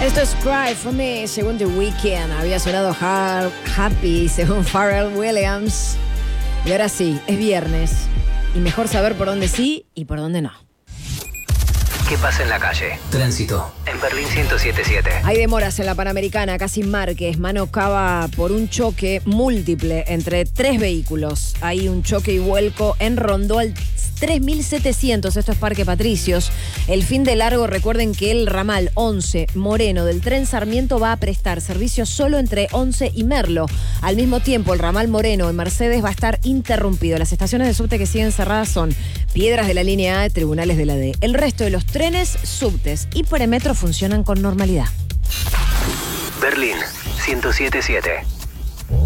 Esto es Cry For Me, según The Weeknd. Había sonado Happy, según Pharrell Williams. Y ahora sí, es viernes. Y mejor saber por dónde sí y por dónde no. ¿Qué pasa en la calle? Tránsito. En Berlín 107.7. Hay demoras en la Panamericana, casi Márquez. Mano cava por un choque múltiple entre 3 vehículos. Hay un choque y vuelco en Rondó al 3700. Esto es Parque Patricios. El fin de largo, recuerden que el ramal 11 Moreno del tren Sarmiento va a prestar servicio solo entre 11 y Merlo. Al mismo tiempo, el ramal Moreno en Mercedes va a estar interrumpido. Las estaciones de subte que siguen cerradas son Piedras de la línea A, Tribunales de la D. El resto de los trenes, subtes y premetro funcionan con normalidad. Berlín 107.7.